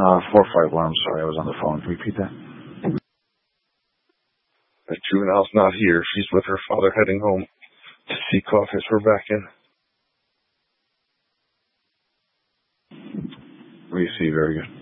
451. I'm sorry, I was on the phone. Repeat that. The juvenile's not here. She's with her father heading home to see Office. We're back in. Receive, very good.